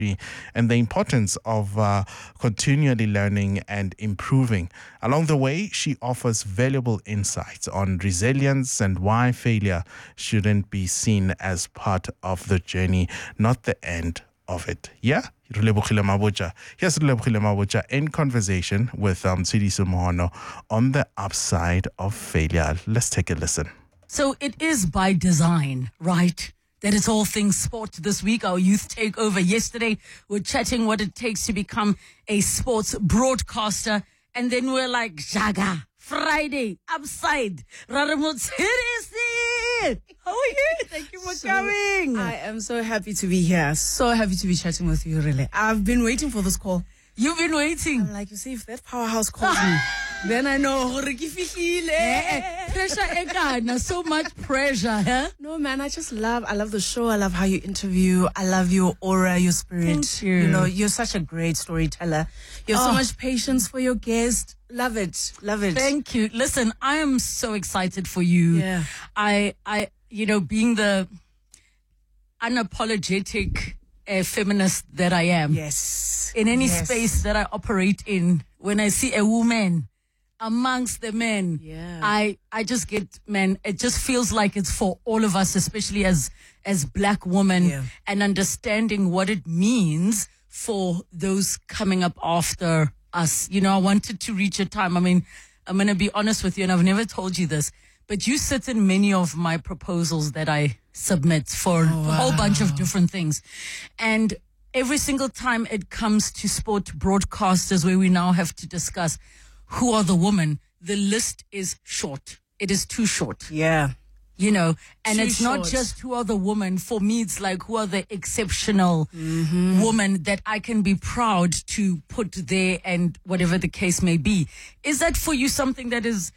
and the importance of continually learning and improving. Along the way, she offers valuable insights on resilience and why failure shouldn't be seen as part of the journey, not the end of it. Yeah? Here's Relebohile Mabotja in conversation with Tshidiso Mohono on the upside of failure. Let's take a listen. So it is by design, right? That it's all things sport this week. Our youth takeover yesterday. We're chatting what it takes to become a sports broadcaster. And then we're like, Jaga, Friday, upside. Raramot, seriously. How are you? Thank you for coming. I am so happy to be here. So happy to be chatting with you, really. I've been waiting for this call. You've been waiting. I'm like, you see, if that powerhouse calls me, then I know. Pressure ekana, so much pressure, huh? No, man, I love the show. I love how you interview. I love your aura, your spirit. Thank you. You know, you're such a great storyteller. You have so much patience for your guest. Love it. Love it. Thank you. Listen, I am so excited for you. Yeah. I being the unapologetic feminist that I am. Yes. In any space that I operate in, when I see a woman amongst the men, I just get, man, it just feels like it's for all of us, especially as black women, and understanding what it means for those coming up after us. You know, I wanted to reach a time. I mean, I'm going to be honest with you, and I've never told you this, but you sit in many of my proposals that I submit for a whole bunch of different things. And every single time it comes to sport broadcasters where we now have to discuss who are the women, the list is short. It is too short. Yeah. You know, and Too it's not short. just who are the women. For me, it's like who are the exceptional women that I can be proud to put there, and whatever the case may be. Is that for you something that is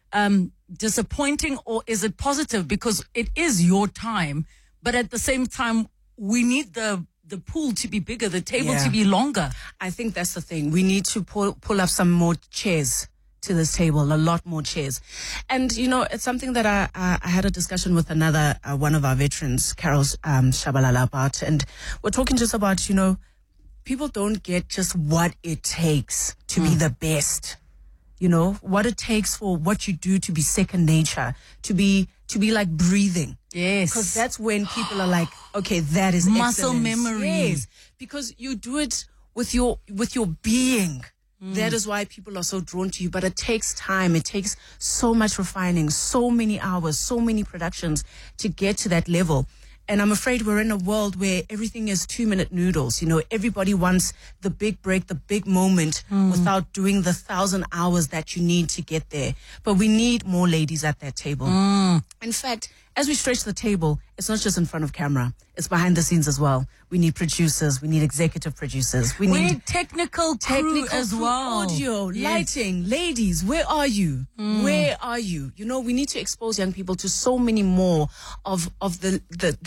disappointing, or is it positive? Because it is your time, but at the same time, we need the pool to be bigger, the table to be longer. I think that's the thing. We need to pull up some more chairs to this table, a lot more chairs. And, you know, it's something that I had a discussion with another one of our veterans, Carol Shabalala, about, and we're talking just about, you know, people don't get just what it takes to be the best. You know, what it takes for what you do to be second nature, to be like breathing. Yes. Because that's when people are like, okay, that is Muscle excellence. memory. Yes. Because you do it with your being. That is why people are so drawn to you. But it takes time. It takes so much refining, so many hours, so many productions to get to that level. And I'm afraid we're in a world where everything is 2-minute noodles. You know, everybody wants the big break, the big moment without doing the 1,000 hours that you need to get there. But we need more ladies at that table. In fact, as we stretch the table, it's not just in front of camera. It's behind the scenes as well. We need producers. We need executive producers. We need technical crew as well. Audio, lighting. Ladies, where are you? Where are you? You know, we need to expose young people to so many more of the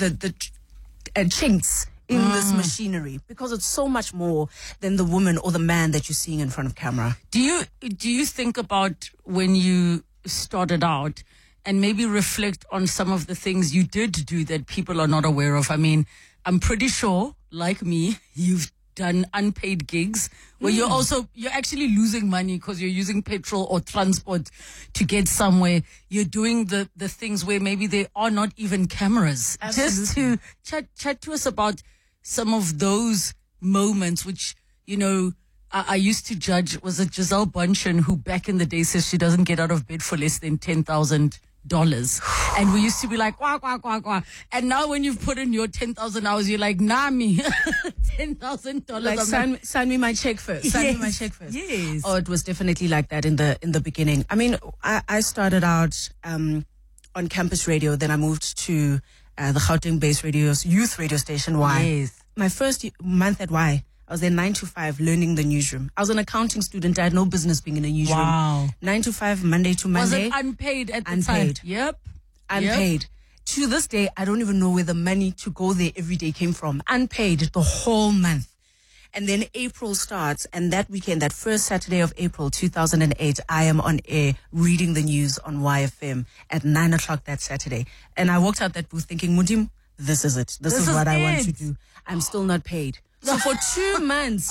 chinks in this machinery, because it's so much more than the woman or the man that you're seeing in front of camera. Do you think about when you started out, and maybe reflect on some of the things you did do that people are not aware of? I mean, I'm pretty sure, like me, you've done unpaid gigs where you're actually losing money because you're using petrol or transport to get somewhere. You're doing the things where maybe there are not even cameras. Absolutely. Just to chat to us about some of those moments, which, you know, I used to judge. Was it Giselle Bundchen who back in the day says she doesn't get out of bed for less than $10,000? And we used to be like, quah, quah, quah, quah. And now when you've put in your 10,000 hours, you're like, nah, me, $10,000. Like, sign me my check first. Sign me my check first. Yes. Oh, it was definitely like that in the beginning. I mean, I started out on campus radio. Then I moved to the Gauteng-based youth radio station, Y. Yes. My first month at Y, I was there 9 to 5 learning the newsroom. I was an accounting student. I had no business being in a newsroom. Wow. 9 to 5, Monday to Monday. Was it unpaid at the time? Unpaid. Yep. Unpaid. To this day, I don't even know where the money to go there every day came from. Unpaid the whole month. And then April starts, and that weekend, that first Saturday of April 2008, I am on air reading the news on YFM at 9 o'clock that Saturday. And I walked out that booth thinking, Mudim, this is it. This is what I want to do. I'm still not paid. So for 2 months,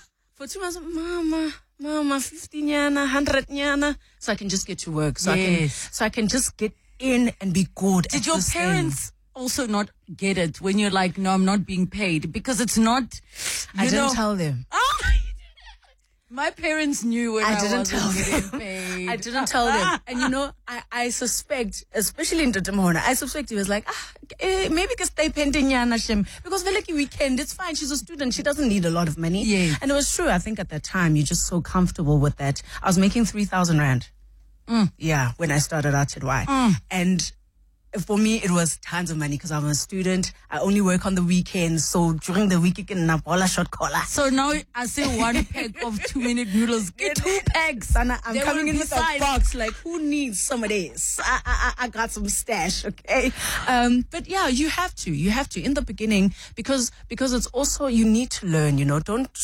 Mama, 15 yana, 100 yana, so I can just get to work. So I can just get in and be good. Did your parents also not get it when you're like, no, I'm not being paid? Because it's not. I didn't tell them. My parents knew when I wasn't getting paid. I didn't tell them. And I suspect, especially in Tatamona, I suspect he was like, maybe because they pending Shem. Because like weekend, it's fine. She's a student. She doesn't need a lot of money. Yes. And it was true. I think at that time, you're just so comfortable with that. I was making 3,000 Rand. Yeah, when I started out at Y. And for me, it was tons of money because I'm a student. I only work on the weekends. So during the week, you can Napola shot collar. So now I say 1 pack of 2-minute noodles. Get 2 packs. I'm coming in with a box. Like, who needs some of this? I got some stash, okay? But yeah, you have to in the beginning because it's also, you need to learn, you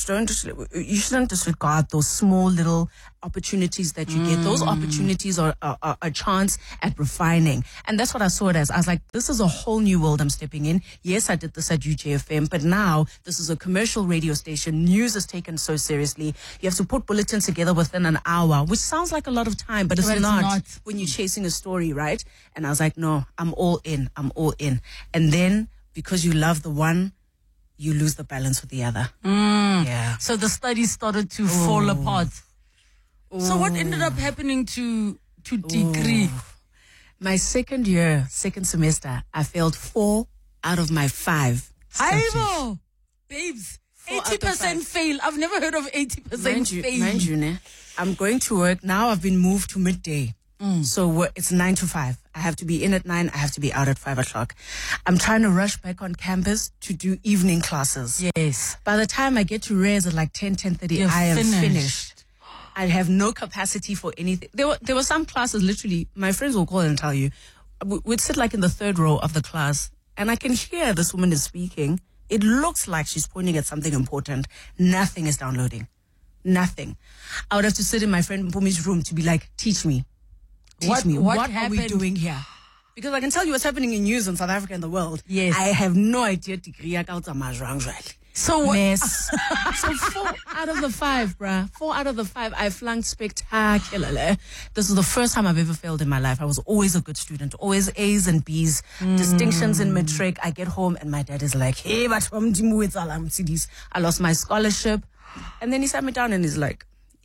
shouldn't disregard those small little opportunities that you get. Those opportunities are a chance at refining. And that's what I saw it as. I was like, this is a whole new world I'm stepping in. Yes, I did this at UJFM, but now this is a commercial radio station. News is taken so seriously. You have to put bulletins together within an hour, which sounds like a lot of time, but it's not when you're chasing a story, right? And I was like, no, I'm all in. And then because you love the one, you lose the balance with the other. Yeah. So the studies started to fall apart. So what ended up happening to degree? My second semester, I failed 4 out of my 5 subjects. Aibo! Babes, 80% fail. I've never heard of 80% fail. Mind you, I'm going to work. Now I've been moved to midday. So it's 9 to 5. I have to be in at 9. I have to be out at 5 o'clock. I'm trying to rush back on campus to do evening classes. Yes. By the time I get to Res at like 10:30, I am finished. I have no capacity for anything. There were some classes, literally, my friends will call and tell you, we'd sit like in the 3rd row of the class, and I can hear this woman is speaking. It looks like she's pointing at something important. Nothing is downloading. Nothing. I would have to sit in my friend Mpumi's room to be like, teach me. What are we doing here? Because I can tell you what's happening in news in South Africa and the world. Yes. I have no idea. So what? Mess. So 4 out of the 5, bruh. 4 out of the 5, I flunked spectacularly. This is the first time I've ever failed in my life. I was always a good student, always A's and B's, distinctions in matric. I get home and my dad is like, hey, but I lost my scholarship. And then he sat me down and he's like,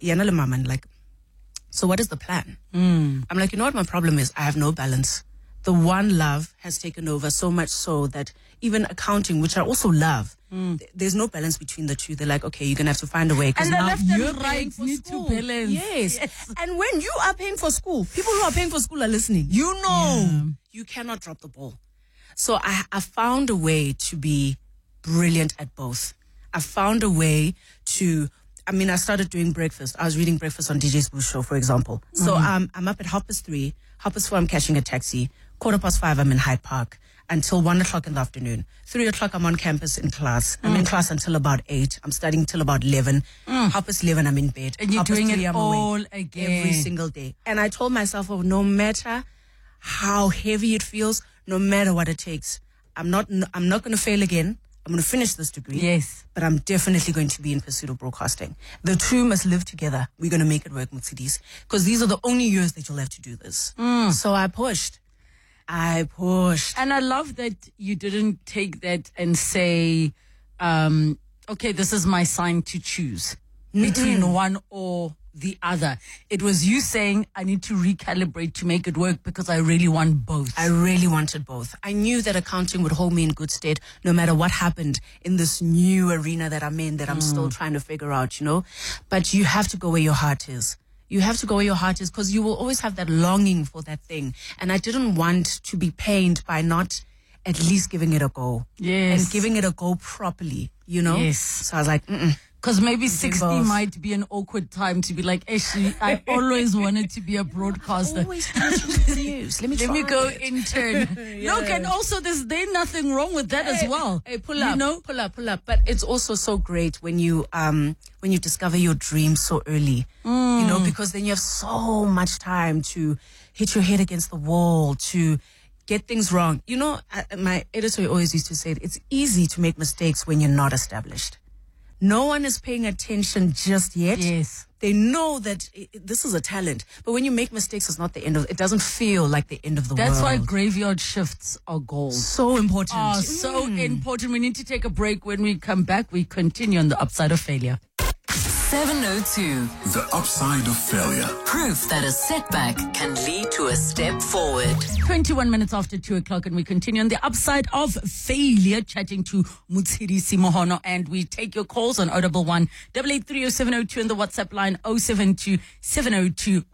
so what is the plan? I'm like, you know what my problem is? I have no balance. The one love has taken over so much so that even accounting, which I also love, there's no balance between the two. They're like, okay, you're going to have to find a way. And the now left you're and paying right for need school. to balance. Yes. And when you are paying for school, people who are paying for school are listening. You know, you cannot drop the ball. So I found a way to be brilliant at both. I found a way to... I started doing breakfast. I was reading breakfast on DJ's Boost Show, for example. So I'm up at 3:30. 4:30, I'm catching a taxi. 5:15, I'm in Hyde Park until 1 o'clock in the afternoon. 3 o'clock, I'm on campus in class. I'm in class until about 8. I'm studying till about 11. 11:30, I'm in bed. And you're doing 3:30, it I'm all awake again. every single day. And I told myself, no matter how heavy it feels, no matter what it takes, I'm not going to fail again. I'm going to finish this degree. Yes. But I'm definitely going to be in pursuit of broadcasting. The two must live together. We're going to make it work, Mutsidis. Because these are the only years that you'll have to do this. So I pushed. And I love that you didn't take that and say, okay, this is my sign to choose between one or the other. It was you saying, I need to recalibrate to make it work because I really want both. I really wanted both. I knew that accounting would hold me in good stead no matter what happened in this new arena that I'm in, that I'm still trying to figure out, But you have to go where your heart is. You have to go where your heart is because you will always have that longing for that thing. And I didn't want to be pained by not at least giving it a go. Yes. And giving it a go properly, Yes. So I was like, Because maybe 60 might be an awkward time to be like, actually, I always wanted to be a broadcaster. Always confused. Let me go intern. Look, and also there's nothing wrong with that as well. Hey, pull up. But it's also so great when you discover your dreams so early, because then you have so much time to hit your head against the wall, to get things wrong. My editor always used to say, it's easy to make mistakes when you're not established. No one is paying attention just yet. Yes. They know that this is a talent. But when you make mistakes, it's not the end of it. Doesn't feel like the end of the world. That's why graveyard shifts are gold. So important. Oh, so important. We need to take a break. When we come back, we continue on the upside of failure. 702. The upside of failure. Proof that a setback can lead to a step forward. 21 minutes after 2 o'clock, and we continue on the upside of failure, chatting to Motshidisi Mohono, and we take your calls on 011 883 0702 and the WhatsApp line 072 702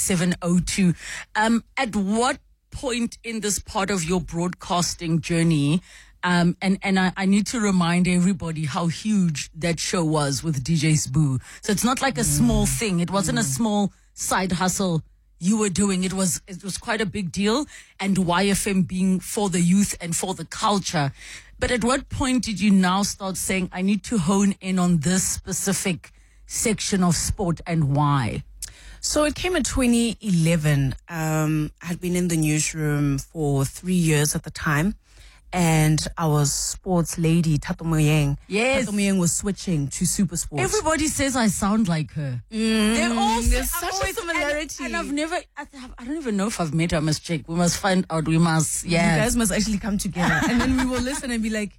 1702. At what point in this part of your broadcasting journey, and I need to remind everybody how huge that show was with DJ Sbu. So it's not like a small thing. It wasn't a small side hustle you were doing. It was quite a big deal, and YFM being for the youth and for the culture. But at what point did you now start saying, I need to hone in on this specific section of sport, and why? So it came in 2011. I had been in the newsroom for 3 years at the time. And our sports lady, Tato Moyeng. Yes. Tato Moyeng was switching to Super Sports. Everybody says I sound like her. They're all There's such a similarity. And I've never, I don't even know if I've met her. I must check. We must find out. We must, You guys must actually come together. And then we will listen and be like,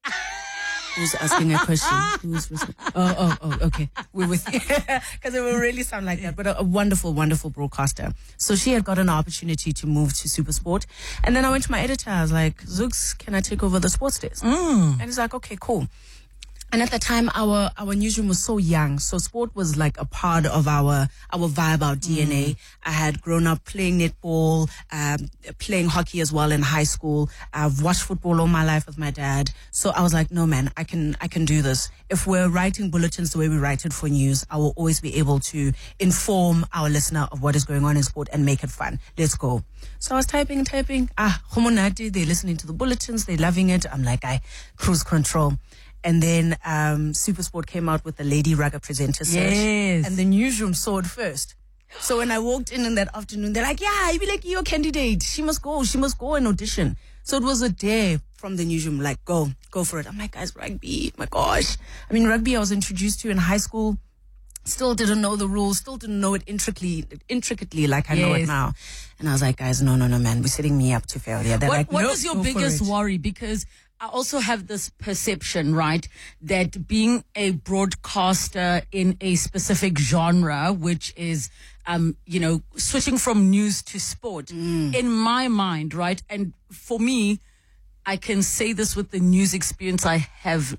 who's asking a question? Who's listening? Oh, okay. We're with you. Because it will really sound like that. But a wonderful, wonderful broadcaster. So she had got an opportunity to move to Super Sport. And then I went to my editor. I was like, Zooks, can I take over the sports desk? And he's like, okay, cool. And at the time, our newsroom was so young. So sport was like a part of our vibe, our DNA. I had grown up playing netball, playing hockey as well in high school. I've watched football all my life with my dad. So I was like, no, man, I can do this. If we're writing bulletins the way we write it for news, I will always be able to inform our listener of what is going on in sport and make it fun. Let's go. So I was typing. Homonati, they're listening to the bulletins. They're loving it. I'm like, cruise control. And then Super Sport came out with the Lady Rugger presenter search. Yes. And the newsroom saw it first. So when I walked in that afternoon, they're like, yeah, you'd be like, you're a candidate. She must go and audition. So it was a day from the newsroom, like, go for it. I'm like, guys, rugby, my gosh. I mean, rugby I was introduced to in high school. Still didn't know the rules, still didn't know it intricately like I know it now. And I was like, guys, no, man, we're setting me up to failure. They're like, what was your biggest worry? Because I also have this perception, right, that being a broadcaster in a specific genre, which is, switching from news to sport, in my mind, right, and for me, I can say this with the news experience I have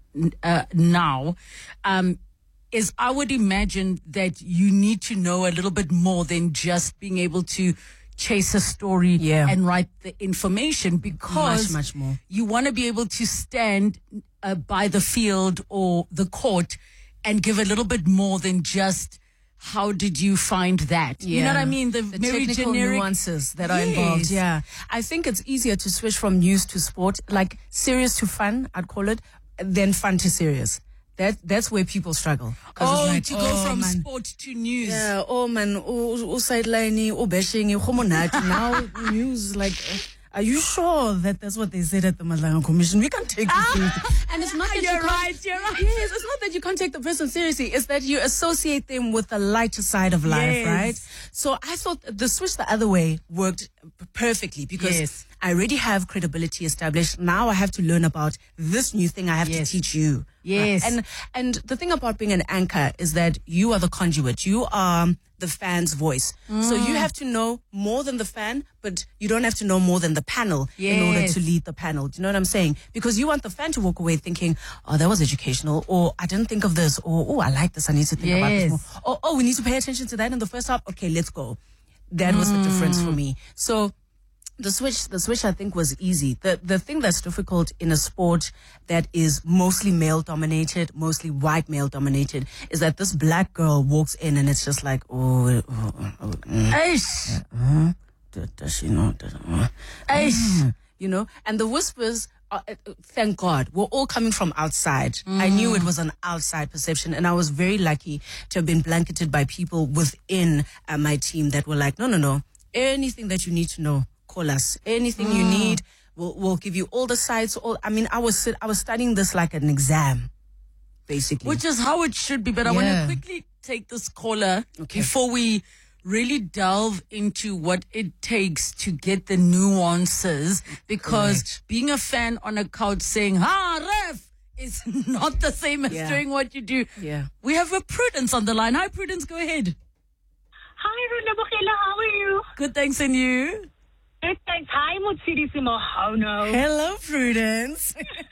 now, is I would imagine that you need to know a little bit more than just being able to chase a story and write the information, because much more. You want to be able to stand by the field or the court and give a little bit more than just how did you find that? You know what I mean? The very technical generic nuances that are involved. Yeah. I think it's easier to switch from news to sport, like serious to fun, I'd call it, than fun to serious. That's where people struggle. To go from sport to news. Yeah, man, sideline, bashing, now news, like, are you sure that that's what they said at the Madlanga Commission? We can't take it seriously. And it's not that You're right. Yes, it's not that you can't take the person seriously. It's that you associate them with the lighter side of life, right? So I thought the switch the other way worked perfectly, because I already have credibility established. Now I have to learn about this new thing I have to teach you. Yes. And the thing about being an anchor is that you are the conduit. You are the fan's voice. So you have to know more than the fan, but you don't have to know more than the panel in order to lead the panel. Do you know what I'm saying? Because you want the fan to walk away thinking, oh, that was educational, or I didn't think of this, or oh, I like this, I need to think about this more. Or, oh, we need to pay attention to that in the first half. Okay, let's go. That was the difference for me. So the switch I think was easy. The thing that's difficult in a sport that is mostly male dominated, mostly white male dominated, is that this black girl walks in and it's just like, does she know? You know, and the whispers, thank God, were all coming from outside. I knew it was an outside perception, and I was very lucky to have been blanketed by people within my team that were like, no, anything that you need to know, call us. Anything you need, we'll give you all the sites. I was studying this like an exam. basically. Which is how it should be. But I want to quickly take this caller before we really delve into what it takes to get the nuances, because being a fan on a couch saying, ref, is not the same as doing what you do. Yeah. We have a Prudence on the line. Hi, Prudence, go ahead. Hi, Runabukela, how are you? Good, thanks, and you? Good, thanks. Hi, Mutsidisi Mohono. Hello, Prudence.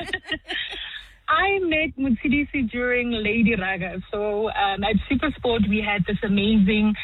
I met Mutsidisi during Lady Raga. So at Supersport, we had this amazing,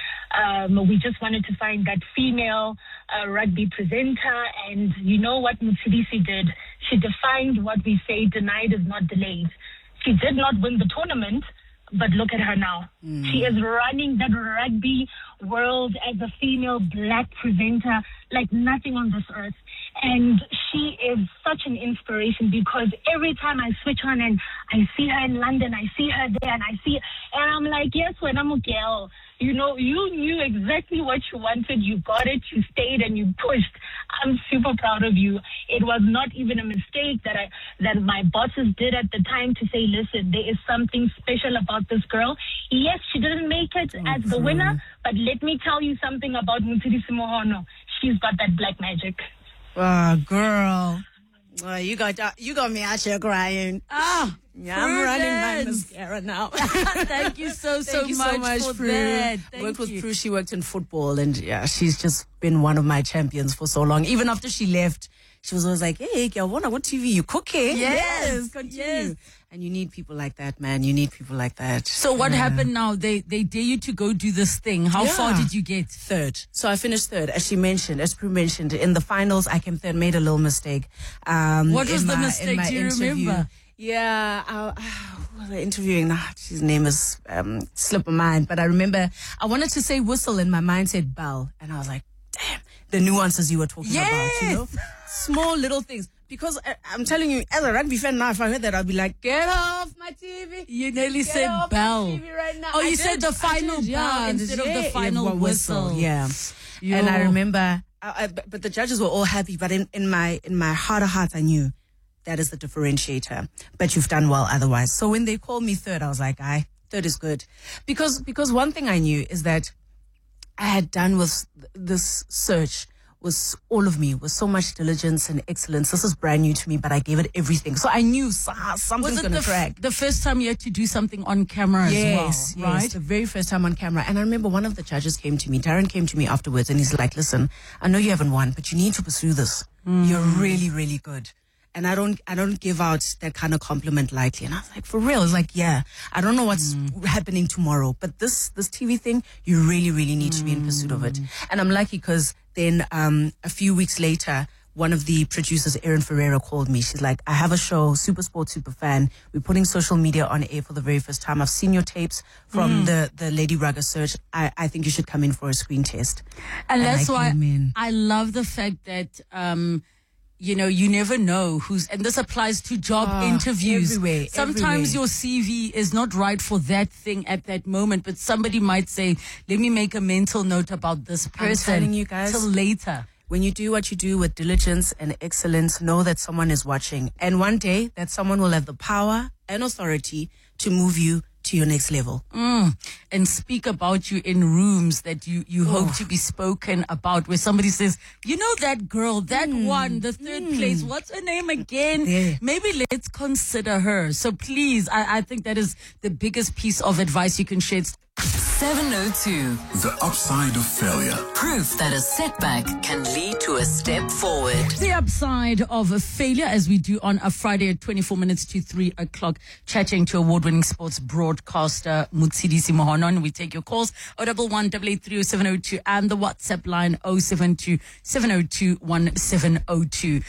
we just wanted to find that female rugby presenter. And you know what Mutsidisi did? She defined what we say, denied is not delayed. She did not win the tournament, but look at her now. She is running that rugby world as a female black presenter like nothing on this earth. And she is such an inspiration, because every time I switch on and I see her in London, I see her there, and I'm like, yes, when I'm a girl, you know, you knew exactly what you wanted. You got it. You stayed and you pushed. I'm super proud of you. It was not even a mistake that my bosses did at the time to say, listen, there is something special about this girl. Yes, she didn't make it as the winner, but let me tell you something about Mutsidisi Mohono. She's got that black magic. Oh, girl. Well, you got me out here crying. Yeah, I'm running my mascara now. Thank you so much for Prue. that. Worked with Prue. She worked in football, and she's just been one of my champions for so long. Even after she left, she was always like, hey, Kiawona, what TV you cooking? Yes, continue. yes. And you need people like that, man. You need people like that. So what happened now? They dare you to go do this thing. How far did you get? Third. So I finished third, as Prue mentioned. In the finals, I came third, made a little mistake. What was the mistake? Do you remember? Yeah, interviewing, his name is slipped my mind, but I remember I wanted to say whistle and my mind said bell, and I was like, damn, the nuances you were talking about, you know? Small little things. Because I'm telling you, as a rugby fan now, if I heard that, I'd be like, get off my TV. You nearly Get said off bell. my TV right now. Oh, you said the final bell instead of the final whistle. Yeah. And I remember, but the judges were all happy, but in my heart of hearts, I knew that is the differentiator. But you've done well otherwise. So when they called me third, I was like, third is good. Because one thing I knew is that I had done with this search was all of me, with so much diligence and excellence. This is brand new to me, but I gave it everything. So I knew something's going to track. The first time you had to do something on camera as well, right? Yes, the very first time on camera. And I remember one of the judges came to me, Darren came to me afterwards, and he's like, listen, I know you haven't won, but you need to pursue this. You're really, really good. And I don't give out that kind of compliment lightly. And I was like, for real? It's like, yeah, I don't know what's happening tomorrow, but this TV thing, you really, really need to be in pursuit of it. And I'm lucky because then a few weeks later, one of the producers, Erin Ferreira, called me. She's like, I have a show, Supersport Superfan. We're putting social media on air for the very first time. I've seen your tapes from the Lady Raga search. I think you should come in for a screen test. And that's why I love the fact that you know, you never know and this applies to job interviews. Everywhere, Sometimes your CV is not right for that thing at that moment, but somebody might say, let me make a mental note about this person. I'm telling you guys, till later. When you do what you do with diligence and excellence, know that someone is watching. And one day that someone will have the power and authority to move you to your next level. And speak about you in rooms that you hope to be spoken about, where somebody says, you know that girl, that one, the third place, what's her name again? Yeah. Maybe let's consider her. So please, I think that is the biggest piece of advice you can share. 702. The upside of failure. Proof that a setback can lead to a step forward. The upside of a failure, as we do on a Friday at 24 minutes to 3 o'clock, chatting to award-winning sports broadcaster Mutsidisi Mohono. And we take your calls 011-883-0702 and the WhatsApp line 072-702-1702.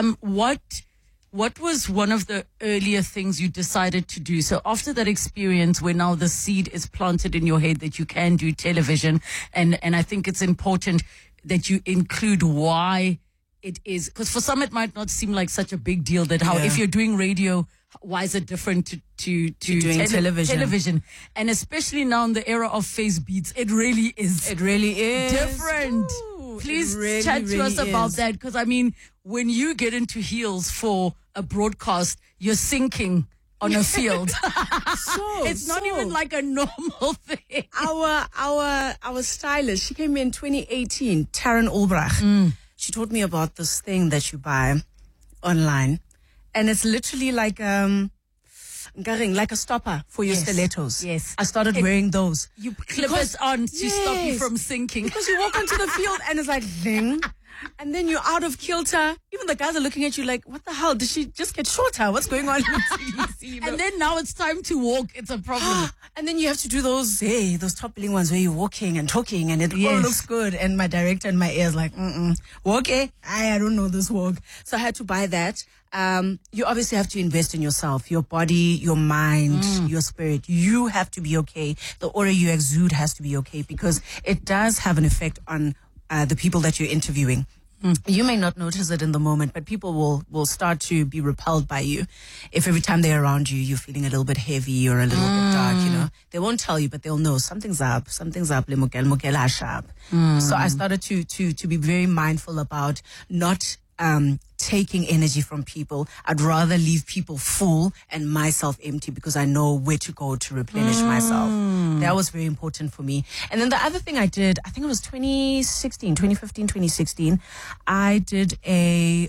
What was one of the earlier things you decided to do? So after that experience where now the seed is planted in your head that you can do television, and I think it's important that you include why it is, because for some it might not seem like such a big deal that if you're doing radio, why is it different to doing television? And especially now in the era of face beats, it really is. It really is different. Ooh, Please really, chat to us really about is. that, because I mean, when you get into heels for a broadcast, you're sinking on a field. So It's not even like a normal thing. Our stylist, she came in 2018, Taryn Olbrach. She taught me about this thing that you buy online, and it's literally like like a stopper for your stilettos. Yes. I started wearing those. You clip it on to stop you from sinking. Because you walk onto the field and it's like ding, and then you're out of kilter. Even the guys are looking at you like, what the hell? Did she just get shorter? What's going on? And then now it's time to walk. It's a problem. And then you have to do those top billing ones where you're walking and talking and it all looks good. And my director in my ears like, walk, I don't know this walk. So I had to buy that. You obviously have to invest in yourself, your body, your mind, your spirit. You have to be okay. The aura you exude has to be okay, because it does have an effect on the people that you're interviewing. You may not notice it in the moment, but people will start to be repelled by you if every time they're around you, you're feeling a little bit heavy or a little bit dark, you know. They won't tell you, but they'll know something's up, le sharp. So I started to be very mindful about not taking energy from people. I'd rather leave people full and myself empty, because I know where to go to replenish myself. That was very important for me. And then the other thing I did, I think it was 2015, 2016, I did a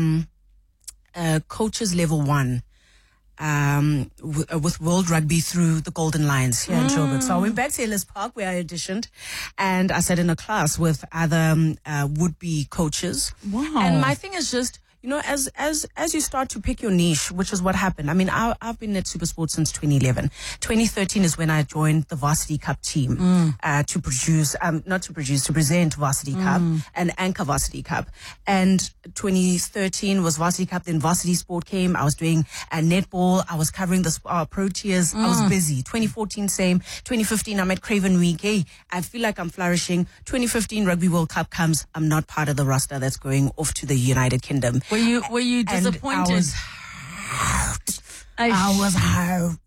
coaches level 1 with World Rugby through the Golden Lions here in Joburg. So I went back to Ellis Park where I auditioned, and I sat in a class with other would-be coaches. Wow. And my thing is just, you know, as you start to pick your niche, which is what happened. I mean, I've been at Supersport since 2011. 2013 is when I joined the Varsity Cup team to present Varsity Cup and anchor Varsity Cup. And 2013 was Varsity Cup, then Varsity Sport came. I was doing netball. I was covering the Proteas. I was busy. 2014, same. 2015, I'm at Craven Week. Hey, I feel like I'm flourishing. 2015 Rugby World Cup comes. I'm not part of the roster that's going off to the United Kingdom. Were you disappointed? I was hurt.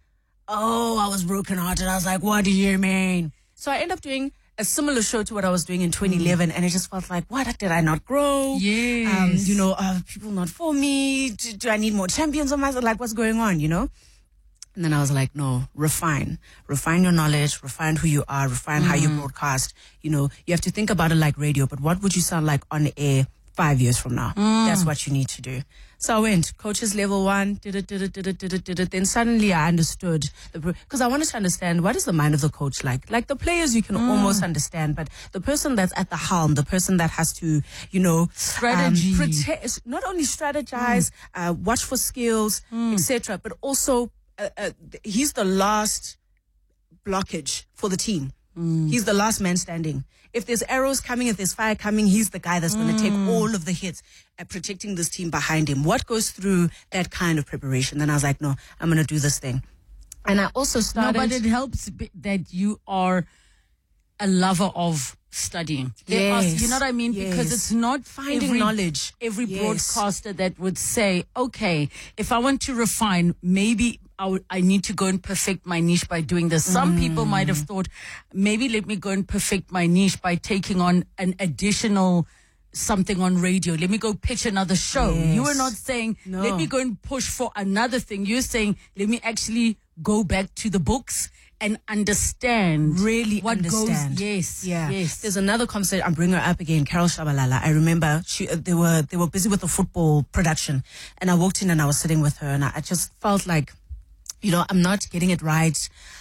Oh, I was brokenhearted. I was like, what do you mean? So I ended up doing a similar show to what I was doing in 2011, and it just felt like, what, did I not grow? Yes. You know, people not for me? Do I need more champions on myself? Like, what's going on, you know? And then I was like, no, refine your knowledge, refine who you are, refine how you broadcast. You know, you have to think about it like radio, but what would you sound like on air 5 years from now? That's what you need to do. So I went coaches level 1, did it. Then suddenly I understood because I wanted to understand, what is the mind of the coach like? Like the players you can almost understand, but the person that's at the helm, the person that has to, you know, strategy, not only strategize, watch for skills, etc., but also he's the last blockage for the team. He's the last man standing. If there's arrows coming, if there's fire coming, he's the guy that's going to take all of the hits at protecting this team behind him. What goes through that kind of preparation? Then I was like, no, I'm going to do this thing. And I also started... No, but it helps that you are a lover of studying. Yes. You know what I mean? Yes. Because it's not finding knowledge. Every broadcaster that would say, okay, if I want to refine, maybe I need to go and perfect my niche by doing this. Some people might have thought, maybe let me go and perfect my niche by taking on an additional something on radio. Let me go pitch another show. Yes. You are not saying, let me go and push for another thing. You're saying, let me actually go back to the books and understand. Really what understand. Goes. Yes. Yeah. Yes. There's another conversation. I'm bringing her up again, Carol Shabalala. I remember they were busy with the football production, and I walked in and I was sitting with her, and I just felt like, you know, I'm not getting it right.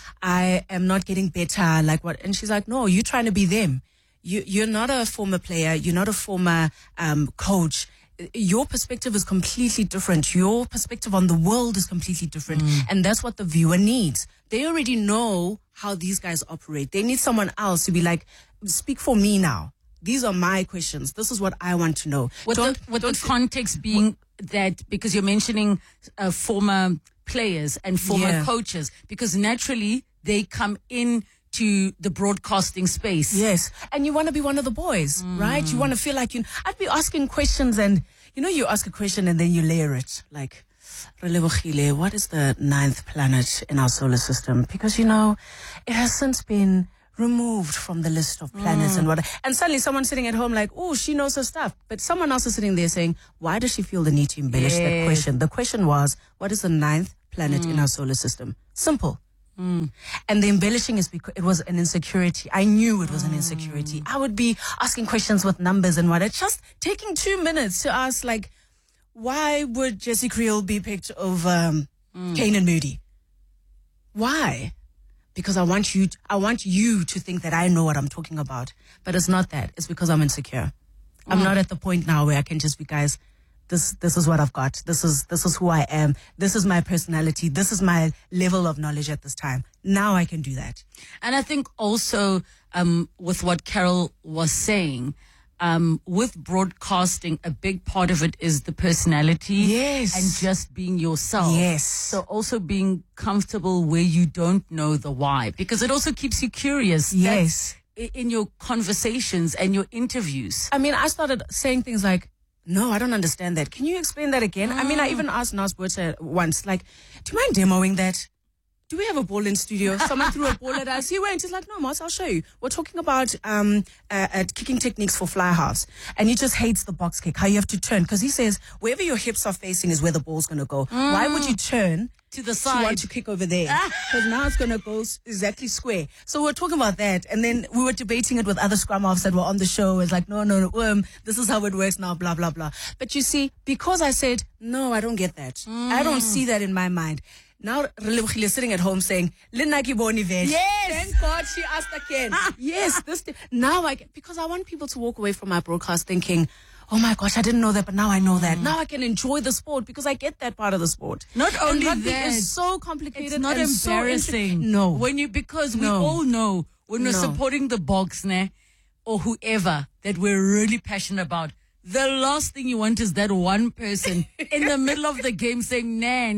I am not getting better. Like what? And she's like, no, you're trying to be them. You're not a former player. You're not a former coach. Your perspective is completely different. Your perspective on the world is completely different. And that's what the viewer needs. They already know how these guys operate. They need someone else to be like, speak for me now. These are my questions. This is what I want to know. With the context being that, because you're mentioning former players and former coaches, because naturally they come in to the broadcasting space. Yes. And you want to be one of the boys, right? You want to feel like I'd be asking questions, and you know, you ask a question and then you layer it. Like, Relebogile, what is the 9th planet in our solar system? Because, you know, it has since been removed from the list of planets and suddenly someone's sitting at home like, oh, she knows her stuff. But someone else is sitting there saying, why does she feel the need to embellish that question? The question was, what is the 9th planet in our solar system. Simple. And the embellishing is because it was an insecurity. I knew it was an insecurity. I would be asking questions with numbers and what. It's just taking 2 minutes to ask, like, why would Jesse Creel be picked over Kanan Moody? Why? Because I want you to think that I know what I'm talking about. But it's not that. It's because I'm insecure. I'm not at the point now where I can just be, guys, this is what I've got. This is who I am. This is my personality. This is my level of knowledge at this time. Now I can do that. And I think also with what Carol was saying, with broadcasting, a big part of it is the personality. Yes. And just being yourself. Yes. So also being comfortable where you don't know the why, because it also keeps you curious. Yes. In your conversations and your interviews. I mean, I started saying things like, no, I don't understand that. Can you explain that again? I mean, I even asked Nas Botha once, like, do you mind demoing that? Do we have a ball in studio? Someone threw a ball at us. He went. He's like, no, Moss, I'll show you. We're talking about kicking techniques for fly halves. And he just hates the box kick, how you have to turn. Because he says, wherever your hips are facing is where the ball's going to go. Why would you turn to the to side? want to kick over there? Because now it's going to go exactly square. So we're talking about that. And then we were debating it with other scrum halves that were on the show. It's like, no, this is how it works now, blah, blah, blah. But you see, because I said, no, I don't get that. I don't see that in my mind. Now, Relebogile is sitting at home saying, Linaki Boni Veg. Yes! Thank God she asked again. Yes, now because I want people to walk away from my broadcast thinking, oh my gosh, I didn't know that, but now I know that. Now I can enjoy the sport because I get that part of the sport. Not only rugby that, is so complicated. it's not and so embarrassing. no. Because we all know when we're supporting the Boks, or whoever that we're really passionate about, the last thing you want is that one person in the middle of the game saying, nah.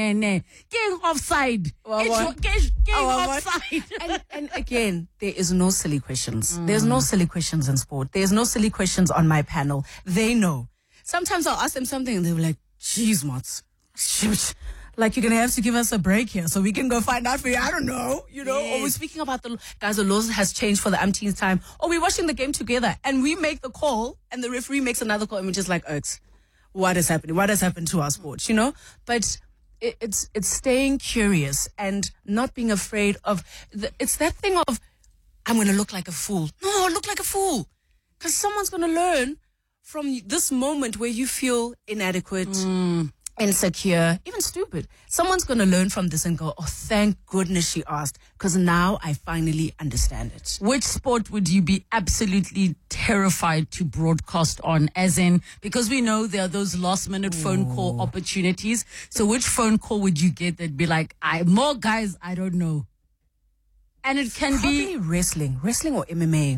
Getting offside. Getting offside. And again, there is no silly questions. There's no silly questions in sport. There's no silly questions on my panel. They know. Sometimes I'll ask them something and they'll be like, geez, Mats. Shoot. Like, you're going to have to give us a break here so we can go find out for you. I don't know, Or we're speaking about the laws has changed for the umpteenth time. Or we're watching the game together and we make the call and the referee makes another call and we're just like, Erks, what is happening? What has happened to our sport, But it's staying curious and not being afraid of, it's that thing of, I'm going to look like a fool. No, look like a fool. Because someone's going to learn from this moment where you feel inadequate, insecure, even stupid. Someone's going to learn from this and go, oh, thank goodness she asked, because now I finally understand it. Which sport would you be absolutely terrified to broadcast on? As in, because we know there are those last minute phone call opportunities. So which phone call would you get that'd be like, more guys, I don't know. And it can Probably be wrestling or MMA.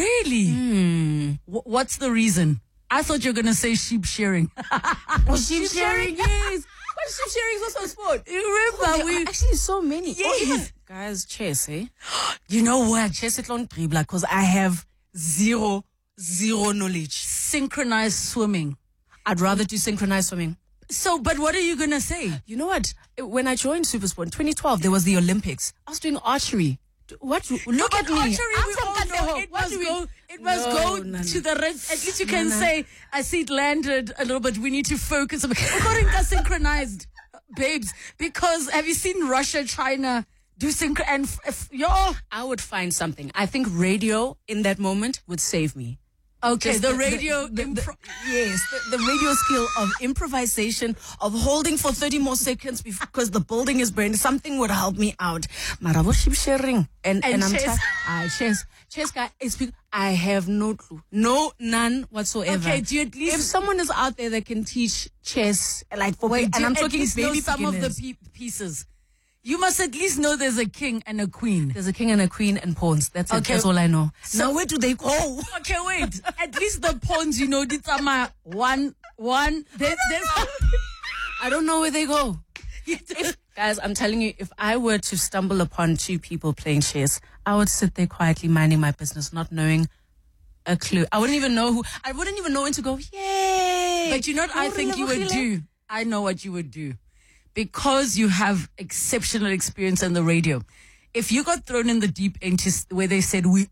Really? What's the reason? I thought you were going to say sheep shearing. Sheep shearing, yes. But sheep shearing is also a sport. You remember? There are actually so many. Yes. Guys, chess, eh? You know what? Chess it on dribble because I have zero knowledge. Synchronized swimming. I'd rather do synchronized swimming. So, but what are you going to say? You know what? When I joined Supersport in 2012, there was the Olympics. I was doing archery. What? Look at me. Archery, we all know it must go to the red. At least you can say, I see it landed a little bit. We need to focus. According to synchronized, babes, because have you seen Russia, China do synchro? And I would find something. I think radio in that moment would save me. Okay, Just the radio. Yes, the radio skill of improvisation, of holding for 30 more seconds because the building is burning. Something would help me out. Marabo sheep sharing. And I'm chess. Chess guy, I have no clue. None whatsoever. Okay, do you at least... If someone is out there that can teach chess, like for Wait, and I'm talking baby some of the pieces. You must at least know there's a king and a queen. There's a king and a queen and pawns. That's it. Okay. That's all I know. So, now, where do they go? Okay, wait. At least the pawns, Ditsama, one. I don't know where they go. Guys, I'm telling you, if I were to stumble upon two people playing chess, I would sit there quietly minding my business, not knowing a clue. I wouldn't even know when to go, yay! But you know what I think you would do? I know what you would do. Because you have exceptional experience on the radio. If you got thrown in the deep end where they said, we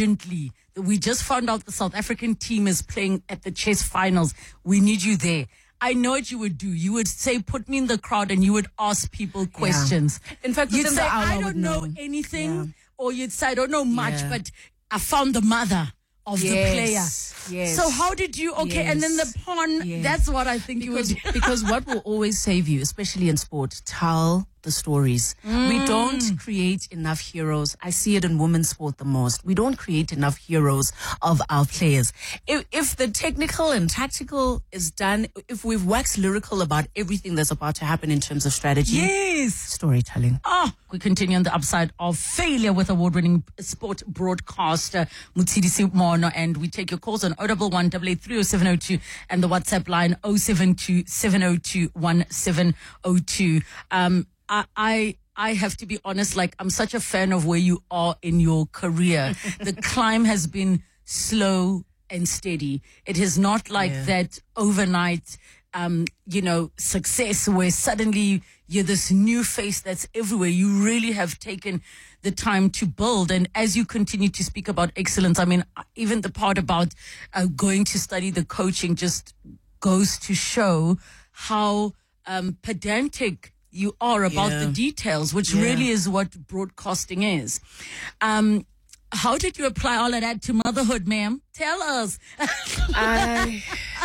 just found out the South African team is playing at the chess finals. We need you there. I know what you would do. You would say, put me in the crowd, and you would ask people questions. In fact, you'd within say, the hour, I don't know anything, or you'd say, I don't know much, but I found the mother of the player. Yes. So how did you, and then the pawn, that's what I think you would do. Because what will always save you, especially in sport, tell the stories. We don't create enough heroes. I see it in women's sport the most. We don't create enough heroes of our players. If the technical and tactical is done, if we've waxed lyrical about everything that's about to happen in terms of strategy, storytelling. We continue on the upside of failure with award-winning sport broadcaster Motsidisi Mono, and we take your calls on 011 883 and the WhatsApp line 072 702 1702. I have to be honest, like, I'm such a fan of where you are in your career. The climb has been slow and steady. It is not like that overnight, success where suddenly you're this new face that's everywhere. You really have taken the time to build. And as you continue to speak about excellence, I mean, even the part about going to study the coaching just goes to show how pedantic you are about the details, which really is what broadcasting is. How did you apply all of that to motherhood, ma'am? Tell us. Because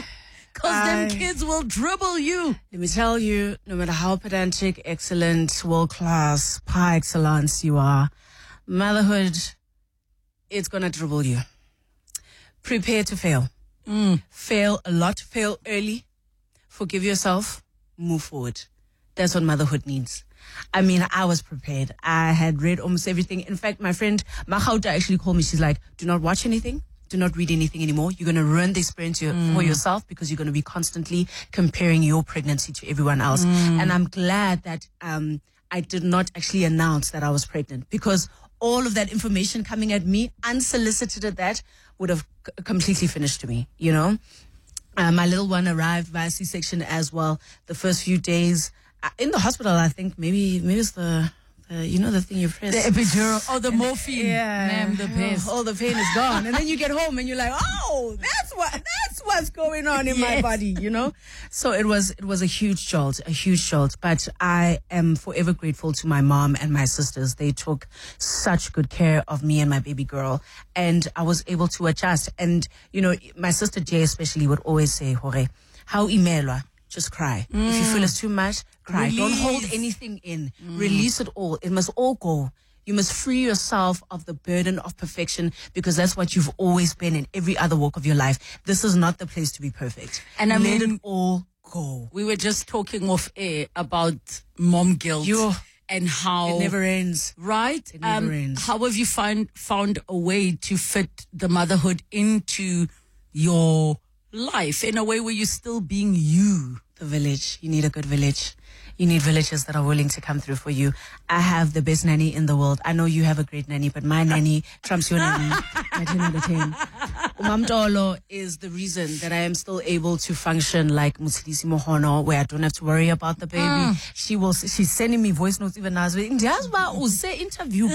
them kids will dribble you. Let me tell you, no matter how pedantic, excellent, world-class, par excellence you are, motherhood, it's going to dribble you. Prepare to fail. Fail a lot, fail early, forgive yourself, move forward. That's what motherhood needs. I mean, I was prepared. I had read almost everything. In fact, my friend Mahauta actually called me. She's like, do not watch anything. Do not read anything anymore. You're going to ruin the experience for yourself, because you're going to be constantly comparing your pregnancy to everyone else. And I'm glad that I did not actually announce that I was pregnant, because all of that information coming at me, unsolicited at that, would have completely finished to me, you know. My little one arrived via C-section as well. The first few days in the hospital, I think maybe it's the the thing you press. The epidural, the morphine. Ma'am, the best. All the pain is gone. And then you get home and you're like, oh, that's what's going on in my body, you know? So it was a huge jolt. But I am forever grateful to my mom and my sisters. They took such good care of me and my baby girl. And I was able to adjust. And, my sister Jay especially would always say, Hore, how imelwa? Just cry. If you feel it's too much, cry. Release. Don't hold anything in. Release it all. It must all go. You must free yourself of the burden of perfection, because that's what you've always been in every other walk of your life. This is not the place to be perfect. And I let mean, it all go. We were just talking off air about mom guilt and how it never ends. Right? It never ends. How have you found a way to fit the motherhood into your life in a way where you're still being you? The village. You need a good village. You need villages that are willing to come through for you. I have the best nanny in the world. I know you have a great nanny, but my nanny trumps your nanny. 10 out of 10. Umamtolo is the reason that I am still able to function like Motsidisi Mohono, where I don't have to worry about the baby. She's sending me voice notes even now. Interview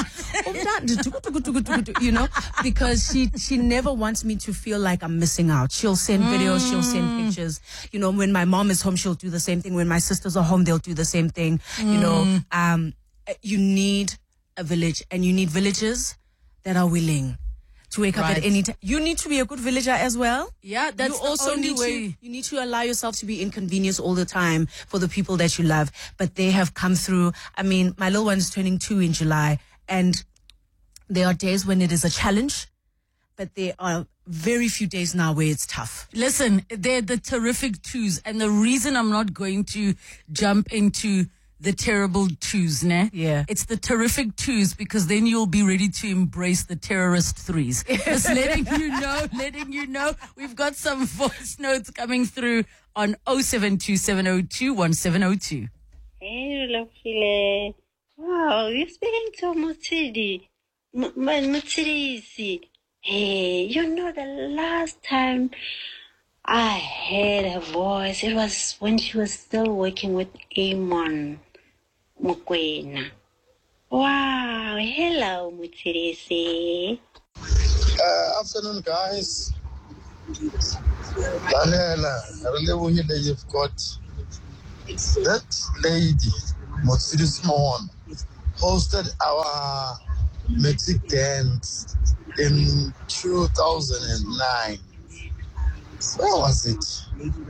because she never wants me to feel like I'm missing out. She'll send videos, she'll send pictures. When my mom is home, she'll do the same thing. When my sisters are home, they'll do the same thing. You need a village, and you need villages that are willing to wake up at any time. You need to be a good villager as well. Yeah, that's you also the only need way. You need to allow yourself to be inconvenienced all the time for the people that you love. But they have come through. I mean, my little one is turning 2 in July, and there are days when it is a challenge, but there are very few days now where it's tough. Listen, they're the terrific twos, and the reason I'm not going to jump into the terrible twos, ne? Yeah. It's the terrific twos, because then you'll be ready to embrace the terrorist threes. Just letting you know. We've got some voice notes coming through on 0727021702. Hey, lovely. Wow, you're speaking to Motsidi. Motsidisi. Hey, the last time I heard her voice, it was when she was still working with Amon Mokwena. Wow, hello, Motsidisi. Afternoon, guys. Lalela, Relebogile, you've got that lady, Motsiri Simon, hosted our Mexic dance in 2009. Where was it?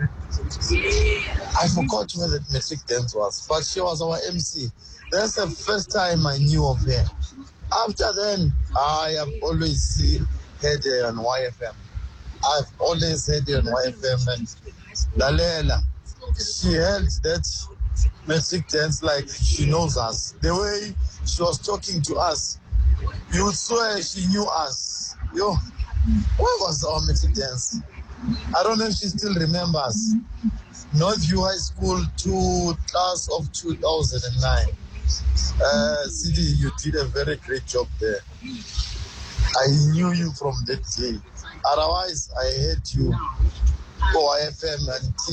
I forgot where the Mexic dance was, but she was our MC. That's the first time I knew of her. After then, I have always heard her on YFM. I've always heard her on YFM. And Lalela, she held that Mexic dance like she knows us. The way she was talking to us, you would swear she knew us. Yo, where was our Mexic dance? I don't know if she still remembers. Northview High School class of 2009. CD, you did a very great job there. I knew you from that day. Otherwise, I heard you go IFM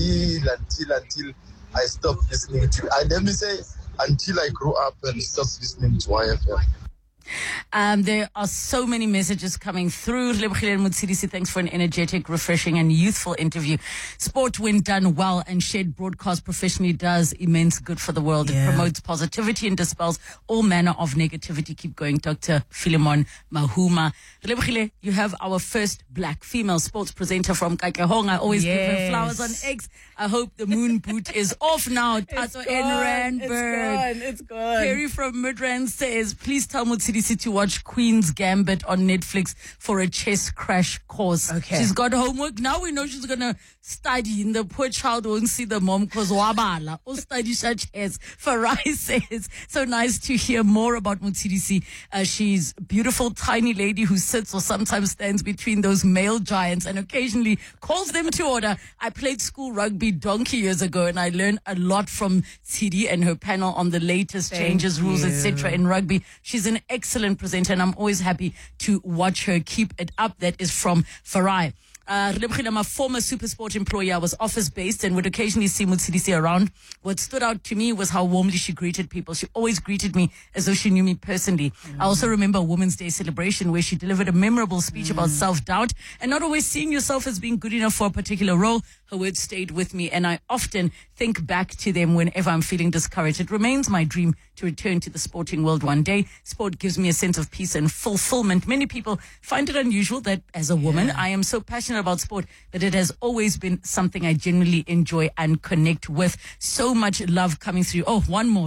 until I stopped listening to you. Let me say, until I grew up and stopped listening to IFM. There are so many messages coming through. Relebogile Motsidisi, thanks for an energetic, refreshing and youthful interview. Sport, when done well and shared broadcast professionally, does immense good for the world. It promotes positivity and dispels all manner of negativity. Keep going, Dr. Philemon Mahuma. Relebogile, you have our first black female sports presenter from Katlehong. I always give her flowers on X. I hope the moon boot is off now. Tato in Randburg. It's gone. Perry from Midrand says, please tell Motsidisi to watch Queen's Gambit on Netflix for a chess crash course. Okay. She's got homework. Now we know she's going to study, and the poor child won't see the mom because wabala. Or study chess. Farai says, so nice to hear more about Motsidisi. She's a beautiful, tiny lady who sits or sometimes stands between those male giants and occasionally calls them to order. I played school rugby donkey years ago, and I learned a lot from Tidi and her panel on the latest changes, rules, etc. in rugby. She's an excellent presenter, and I'm always happy to watch her. Keep it up. That is from Farai. I'm a former SuperSport employee. I was office-based and would occasionally see Motsidisi around. What stood out to me was how warmly she greeted people. She always greeted me as though she knew me personally. I also remember a Women's Day celebration where she delivered a memorable speech about self-doubt and not always seeing yourself as being good enough for a particular role. Her words stayed with me, and I often think back to them whenever I'm feeling discouraged. It remains my dream to return to the sporting world one day. Sport gives me a sense of peace and fulfillment. Many people find it unusual that as a woman, I am so passionate about sport, but it has always been something I genuinely enjoy and connect with. So much love coming through. Oh, one more.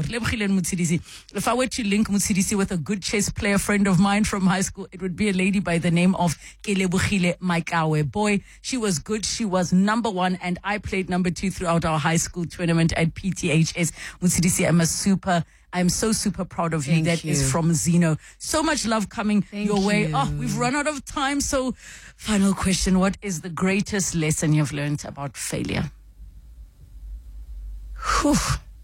If I were to link Motsidisi with a good chess player friend of mine from high school, it would be a lady by the name of Kelebogile Maikawe. Boy, she was good. She was number one, and I played number two throughout our high school tournament at PTHS. Motsidisi, I'm so super proud of you. That is from Zeno. So much love coming your way. Oh, we've run out of time. So final question. What is the greatest lesson you've learned about failure? Whew.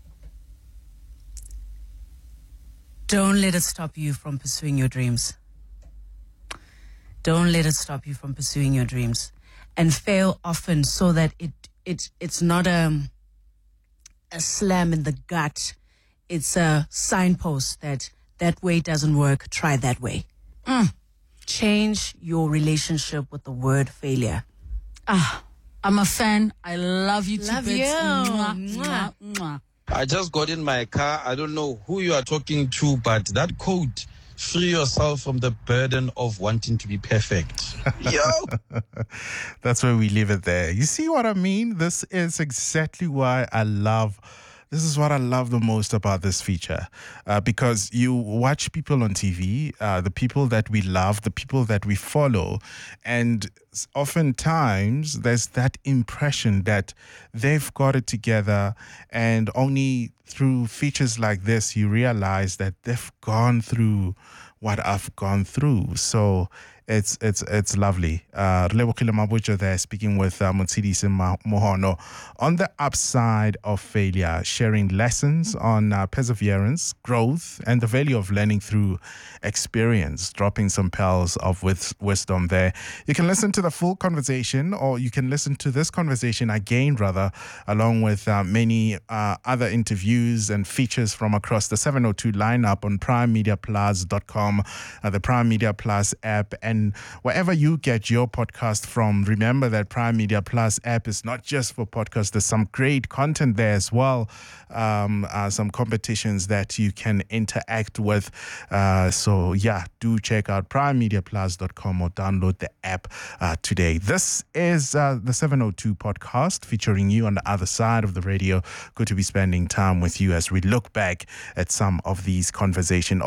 Don't let it stop you from pursuing your dreams. Don't let it stop you from pursuing your dreams. And fail often so that it's not a slam in the gut. It's a signpost that way doesn't work. Try that way. Change your relationship with the word failure. I'm a fan. I love you Love to bits. you. Mwah, mwah, mwah. I just got in my car. I don't know who you are talking to, but that quote, free yourself from the burden of wanting to be perfect. Yo! That's where we leave it there. You see what I mean? This is exactly why this is what I love the most about this feature, because you watch people on TV, the people that we love, the people that we follow, and oftentimes there's that impression that they've got it together, and only through features like this you realize that they've gone through what I've gone through. So it's lovely. Relebogile Mabujo there speaking with Motsidisi Mohono on the upside of failure, sharing lessons on perseverance, growth, and the value of learning through experience, dropping some pearls of wisdom there. You can listen to the full conversation, or you can listen to this conversation again, along with many other interviews and features from across the 702 lineup on primemediaplus.com. primemedia.com, the Prime Media Plus app, and wherever you get your podcast from. Remember that Prime Media Plus app is not just for podcasts. There's some great content there as well. Some competitions that you can interact with. So yeah, do check out primemediaplus.com or download the app today. This is the 702 podcast featuring you on the other side of the radio. Good to be spending time with you as we look back at some of these conversations.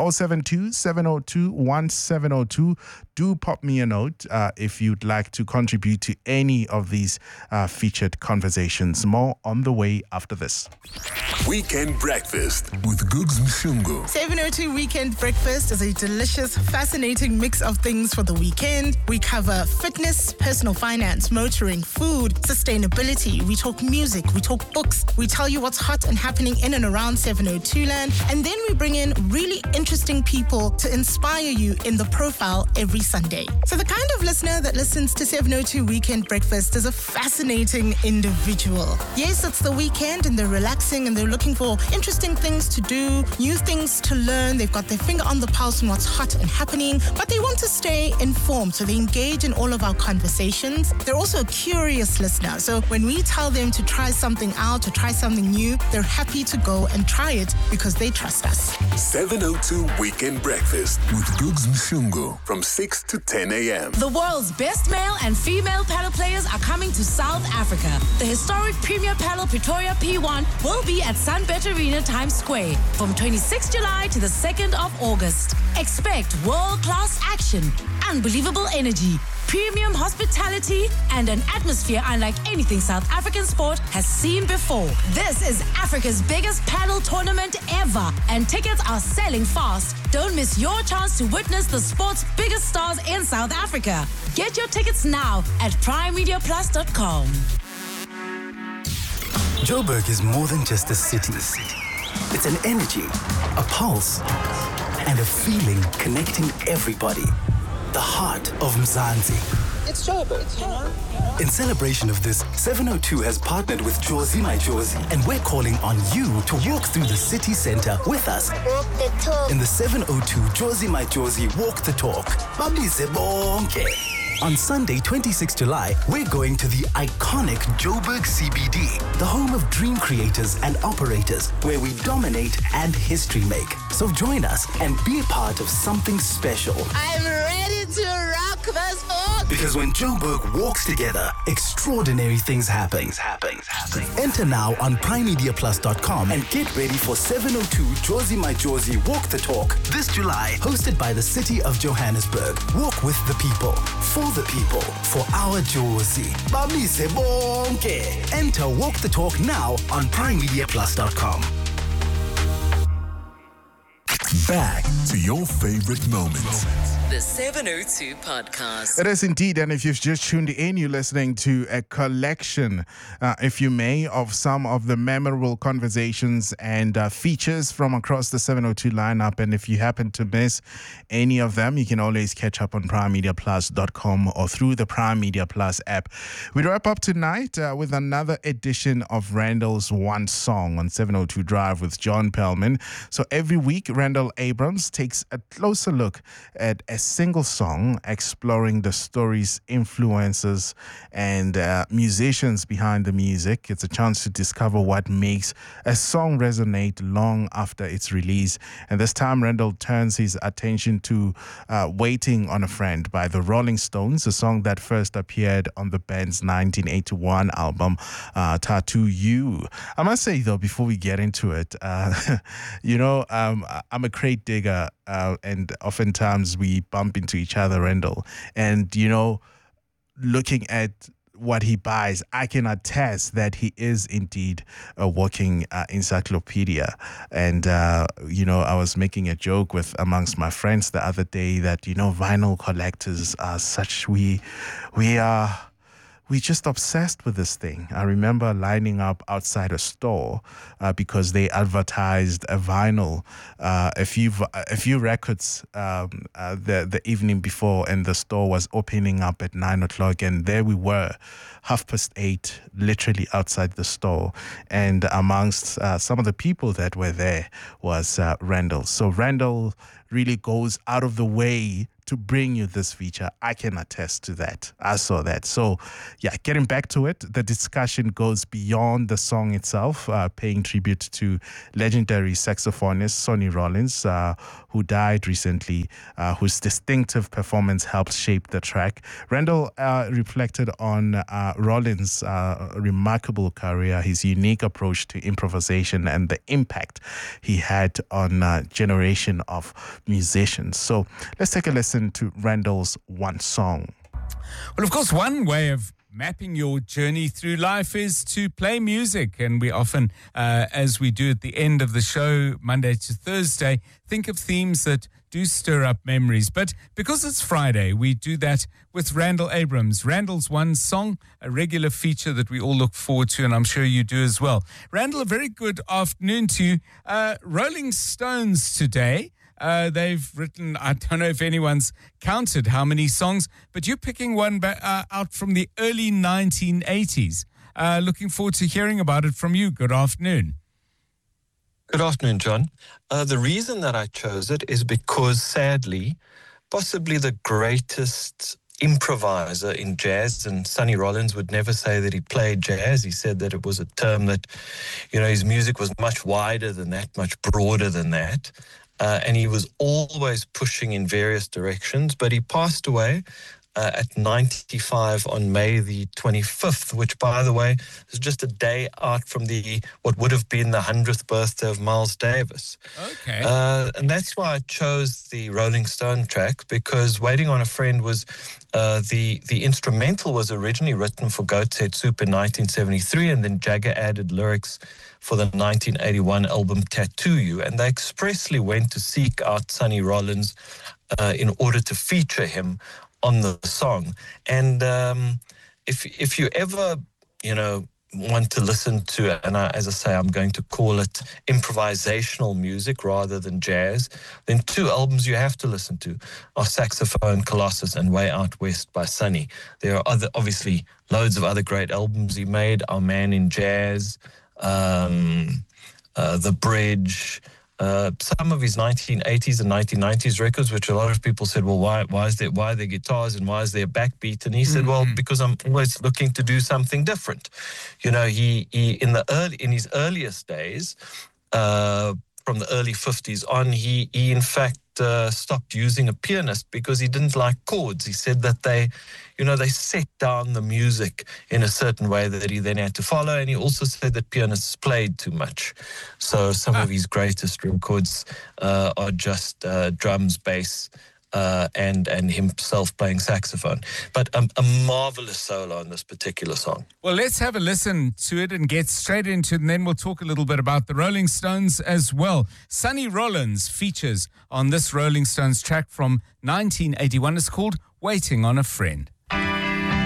072-702-1702. Do pop me a note if you'd like to contribute to any of these featured conversations. More on the way after this. Weekend Breakfast with Googs Mshungu. 702 Weekend Breakfast is a delicious, fascinating mix of things for the weekend. We cover fitness, personal finance, motoring, food, sustainability. We talk music, we talk books. We tell you what's hot and happening in and around 702 land. And then we bring in really interesting people to inspire you in the profile every Sunday. So the kind of listener that listens to 702 Weekend Breakfast is a fascinating individual. Yes, it's the weekend and they're relaxing and they're looking for interesting things to do, new things to learn. They've got their finger on the pulse on what's hot and happening, but they want to stay informed, so they engage in all of our conversations. They're also a curious listener, so when we tell them to try something out, to try something new, they're happy to go and try it because they trust us. 702 Weekend Breakfast with Googs Mshungu from 6 to 10 a.m. The world's best male and female paddle players are coming to South Africa. The historic Premier Paddle Pretoria P1 will be at Sunbet Arena Times Square from 26 July to the 2nd of August. Expect world-class action, unbelievable energy, premium hospitality, and an atmosphere unlike anything South African sport has seen before. This is Africa's biggest paddle tournament ever, and tickets are selling fast. Don't miss your chance to witness the sport's biggest stars in South Africa. Get your tickets now at primemediaplus.com. Joburg is more than just a city. It's an energy, a pulse, and a feeling connecting everybody. The heart of Mzansi. It's Joburg, you know? In celebration of this, 702 has partnered with Jozi My Jozi, and we're calling on you to walk through the city center with us. Walk the talk. In the 702 Jozi My Jozi Walk the Talk. Babize bonke. On Sunday, 26 July, we're going to the iconic Joburg CBD, the home of dream creators and operators, where we dominate and history make. So join us and be a part of something special. I'm ready to rock this book. Because when Joburg walks together, extraordinary things happen. Enter now on primemediaplus.com and get ready for 702 Jozi My Jozi Walk the Talk this July, hosted by the City of Johannesburg. Walk with the people, for the people, for our Jozi. Bamise bonke. Enter Walk the Talk now on primemediaplus.com. Back to your favorite moments. The 702 Podcast. It is indeed, and if you've just tuned in, you're listening to a collection, if you may, of some of the memorable conversations and features from across the 702 lineup. And if you happen to miss any of them, you can always catch up on primemediaplus.com or through the Prime Media Plus app. We wrap up tonight with another edition of Randall's One Song on 702 Drive with John Pellman. So every week, Randall Abrams takes a closer look at a single song, exploring the stories, influences, and musicians behind the music. It's a chance to discover what makes a song resonate long after its release. And this time, Randall turns his attention to Waiting on a Friend by the Rolling Stones, a song that first appeared on the band's 1981 album, Tattoo You. I must say, though, before we get into it, I'm a crate digger, and oftentimes we bump into each other, Randall. And, looking at what he buys, I can attest that he is indeed a walking encyclopedia. And, I was making a joke with amongst my friends the other day that, vinyl collectors are such, we're just obsessed with this thing. I remember lining up outside a store because they advertised a vinyl, a few records the evening before, and the store was opening up at 9 o'clock, and there we were, 8:30, literally outside the store. And amongst some of the people that were there was Randall. So Randall really goes out of the way to bring you this feature. I can attest to that. I saw that. So, yeah, getting back to it, the discussion goes beyond the song itself, paying tribute to legendary saxophonist Sonny Rollins, who died recently, whose distinctive performance helped shape the track. Randall reflected on Rollins' remarkable career, his unique approach to improvisation, and the impact he had on a generation of musicians. So let's take a listen to Randall's One Song. Well, of course, one way of mapping your journey through life is to play music. And we often, as we do at the end of the show, Monday to Thursday, think of themes that do stir up memories. But because it's Friday, we do that with Randall Abrams. Randall's One Song, a regular feature that we all look forward to, and I'm sure you do as well. Randall, a very good afternoon to you. Rolling Stones today. They've written, I don't know if anyone's counted how many songs, but you're picking one out from the early 1980s. Looking forward to hearing about it from you. Good afternoon. Good afternoon, John. The reason that I chose it is because, sadly, possibly the greatest improviser in jazz, and Sonny Rollins would never say that he played jazz. He said that it was a term that, his music was much wider than that, much broader than that. And he was always pushing in various directions, but he passed away at 95 on May the 25th, which, by the way, is just a day out from what would have been the 100th birthday of Miles Davis. Okay. And that's why I chose the Rolling Stone track, because Waiting on a Friend was the instrumental was originally written for Goat's Head Soup in 1973, and then Jagger added lyrics for the 1981 album Tattoo You, and they expressly went to seek out Sonny Rollins in order to feature him on the song. And if you ever, want to listen to, and as I say, I'm going to call it improvisational music rather than jazz, then two albums you have to listen to are Saxophone Colossus and Way Out West by Sonny. There are obviously loads of other great albums he made, Our Man in Jazz, The Bridge, some of his 1980s and 1990s records, which a lot of people said, well, why are there guitars and why is there backbeat? And he said, well, because I'm always looking to do something different. He in his earliest days, from the early 50s on, he in fact stopped using a pianist because he didn't like chords. He said that they set down the music in a certain way that he then had to follow, and he also said that pianists played too much. So some of his greatest records are just drums, bass, and himself playing saxophone. But a marvelous solo on this particular song. Well, let's have a listen to it and get straight into it, and then we'll talk a little bit about the Rolling Stones as well. Sonny Rollins features on this Rolling Stones track from 1981. It's called Waiting on a Friend.